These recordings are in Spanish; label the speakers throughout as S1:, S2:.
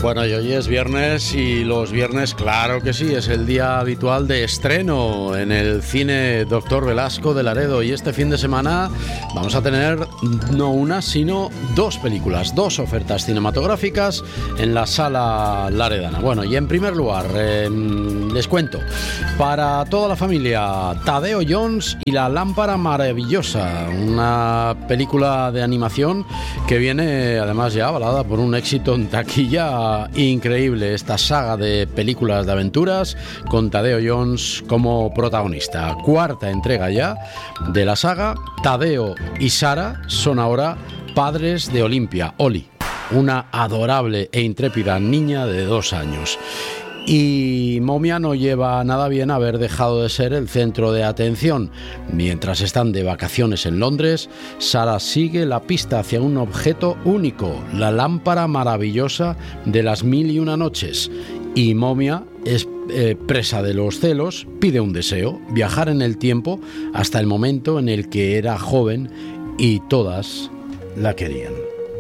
S1: Bueno, y hoy es viernes y los viernes, claro que sí, es el día habitual de estreno en el cine Doctor Velasco de Laredo. Y este fin de semana vamos a tener no una, sino dos películas, dos ofertas cinematográficas en la sala laredana. Bueno, y en primer lugar, les cuento, para toda la familia, Tadeo Jones y la lámpara maravillosa, una película de animación que viene además ya avalada por un éxito en taquilla increíble. Esta saga de películas de aventuras con Tadeo Jones como protagonista. Cuarta entrega ya de la saga. Tadeo y Sara son ahora padres de Olimpia, Oli, una adorable e intrépida niña de 2 años. Y Momia no lleva nada bien haber dejado de ser el centro de atención. Mientras están de vacaciones en Londres, Sara sigue la pista hacia un objeto único, la lámpara maravillosa de las 1001 noches. Y Momia es presa de los celos, pide un deseo, viajar en el tiempo hasta el momento en el que era joven y todas la querían.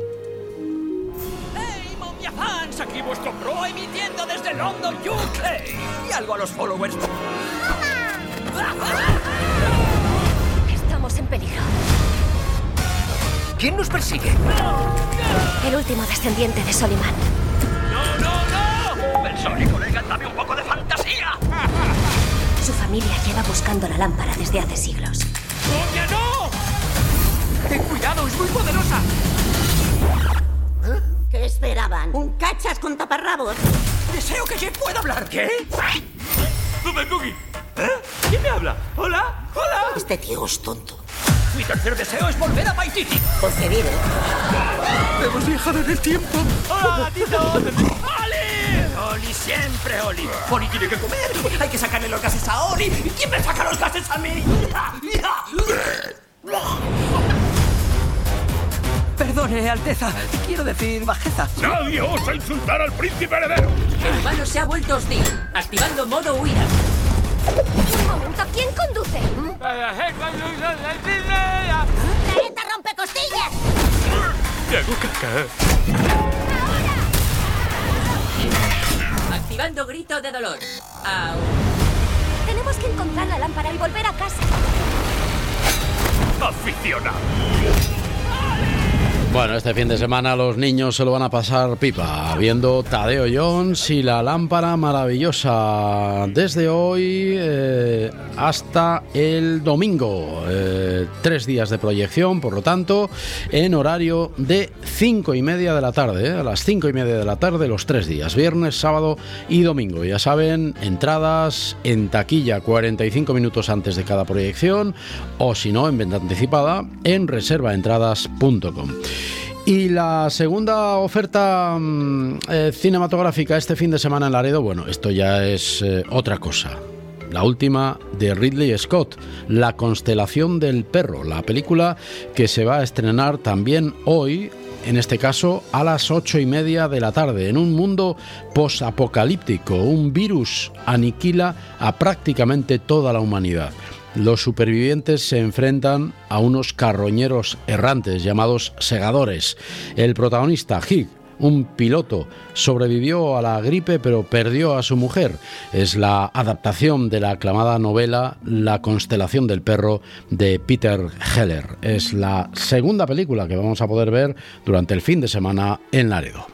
S2: Aquí vuestro pro emitiendo desde London, UK. Y algo a los followers.
S3: Estamos en peligro.
S2: ¿Quién nos persigue?
S3: El último descendiente de Soliman.
S2: ¡No! Benson y colega, dame un poco de fantasía.
S3: Su familia lleva buscando la lámpara desde hace siglos.
S2: ¡Momia, no! ¡Ten cuidado, es muy poderosa!
S4: ¿Qué esperaban? ¿Un cachas con taparrabos?
S2: ¡Deseo que Jeff pueda hablar! ¿Qué? ¡Dame cookie! ¿Eh? ¿Quién me habla? ¿Hola? ¡Hola!
S4: Este tío es tonto.
S2: Mi tercer deseo es volver a Paititi.
S4: Porque vive.
S2: ¡Hemos viajado en el tiempo! ¡Hola, gatito! ¡Oli! ¡Oli, siempre Oli! ¡Oli tiene que comer! ¡Hay que sacarle los gases a Oli! ¿Y quién me saca los gases a mí? Perdone, Alteza. Quiero decir, bajeza.
S5: ¡Nadie osa insultar al príncipe heredero!
S6: El humano se ha vuelto hostil, activando modo huida.
S3: Un momento, ¿quién conduce?
S4: ¡Planeta rompecostillas!
S5: Tengo caca.
S6: Activando grito de dolor. Au.
S3: Tenemos que encontrar la lámpara y volver a casa.
S5: Aficionado.
S1: Bueno, este fin de semana los niños se lo van a pasar pipa viendo Tadeo Jones y la lámpara maravillosa desde hoy hasta el domingo. 3 días de proyección, por lo tanto, en horario de 5:30 de la tarde. A las 5:30 de la tarde los 3 días, viernes, sábado y domingo. Ya saben, entradas en taquilla 45 minutos antes de cada proyección o si no, en venta anticipada en reservaentradas.com. Y la segunda oferta cinematográfica este fin de semana en Laredo, bueno, esto ya es otra cosa. La última de Ridley Scott, La constelación del perro, la película que se va a estrenar también hoy, en este caso a las 8:30 de la tarde. En un mundo posapocalíptico, un virus aniquila a prácticamente toda la humanidad. Los supervivientes se enfrentan a unos carroñeros errantes llamados segadores. El protagonista, Hig, un piloto, sobrevivió a la gripe pero perdió a su mujer. Es la adaptación de la aclamada novela La constelación del perro de Peter Heller. Es la segunda película que vamos a poder ver durante el fin de semana en Laredo.